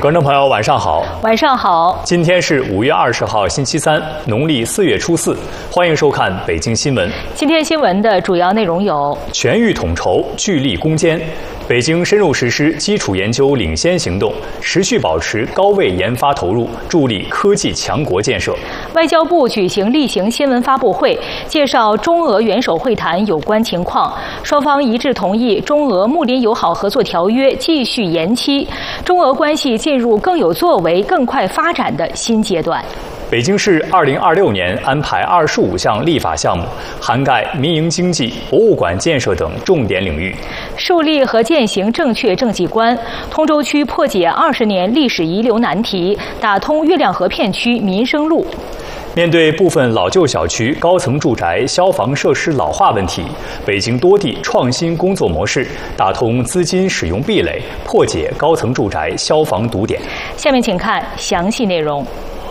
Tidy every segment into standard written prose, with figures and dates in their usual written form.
观众朋友，晚上好。 晚上好。 今天是5月20号，星期三，农历4月初4。欢迎收看北京新闻。 今天新闻的主要内容有： 全域统筹，聚力攻坚。北京深入实施基础研究领先行动，持续保持高位研发投入，助力科技强国建设。 外交部举行例行新闻发布会，介绍中俄元首会谈有关情况，双方一致同意中俄睦邻友好合作条约继续延期，中俄关系进入更有作为、更快发展的新阶段。 北京市2026年安排25项立法项目，涵盖民营经济、博物馆建设等重点领域。 树立和践行正确政绩观，通州区破解20年历史遗留难题，打通月亮河片区民生路。 面对部分老旧小区高层住宅消防设施老化问题，北京多地创新工作模式，打通资金使用壁垒，破解高层住宅消防堵点。 下面请看详细内容。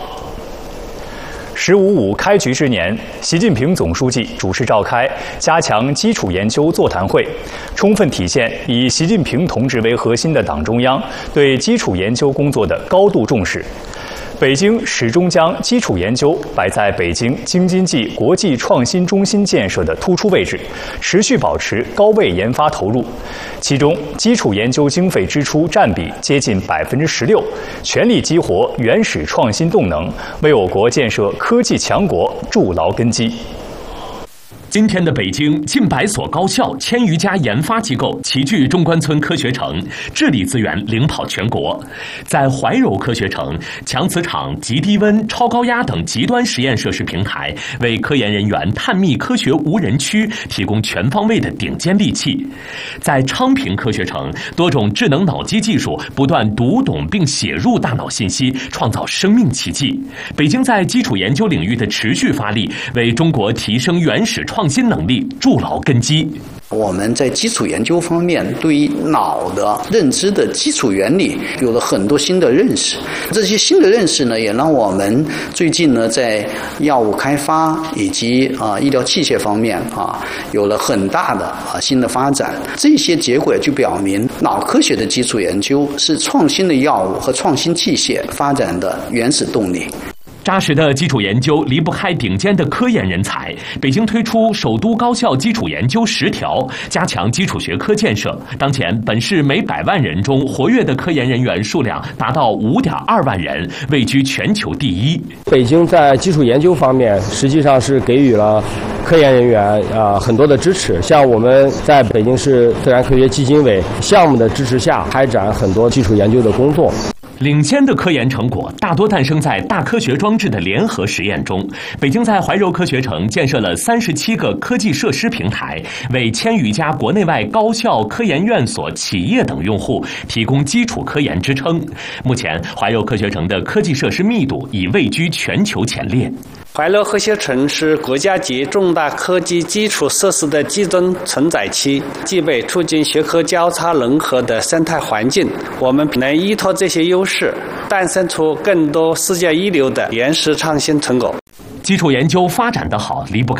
“15.5”开局之年，习近平总书记主持召开加强基础研究座谈会，充分体现以习近平同志为核心的党中央对基础研究工作的高度重视。北京始终将基础研究摆在北京京津冀国际创新中心建设的突出位置，持续保持高位研发投入。其中，基础研究经费支出占比接近16%，全力激活原始创新动能，为我国建设科技强国筑牢根基。 今天的北京，近100所高校、1000余家研发机构齐聚中关村科学城，治理资源领跑全国。在怀柔科学城，强磁场、极低温、超高压等极端实验设施平台，为科研人员探秘科学无人区提供全方位的顶尖利器。在昌平科学城，多种智能脑机技术不断读懂并写入大脑信息，创造生命奇迹。北京在基础研究领域的持续发力，为中国提升原始创新能力筑牢根基。 我们在基础研究方面对于脑的认知的基础原理有了很多新的认识，这些新的认识呢，也让我们最近呢在药物开发以及医疗器械方面有了很大的新的发展。这些结果就表明，脑科学的基础研究是创新的药物和创新器械发展的原始动力。 扎实的基础研究离不开顶尖的科研人才。北京推出首都高校基础研究10条，加强基础学科建设。当前，本市每100万人中活跃的科研人员数量达到5.2万人，位居全球第1。 北京在基础研究方面，实际上是给予了科研人员很多的支持。像我们在北京市自然科学基金委项目的支持下，开展很多基础研究的工作。 领先的科研成果大多诞生在大科学装置的联合实验中。北京在怀柔科学城建设了37个科技设施平台，为1000余家国内外高校、科研院所、企业等用户提供基础科研支撑。目前，怀柔科学城的科技设施密度已位居全球前列。 怀柔科学城是国家级重大科技基础设施的集中承载区，具备促进学科交叉融合的生态环境。我们能依托这些优势，诞生出更多世界一流的原始创新成果。 基础研究发展得好，离不开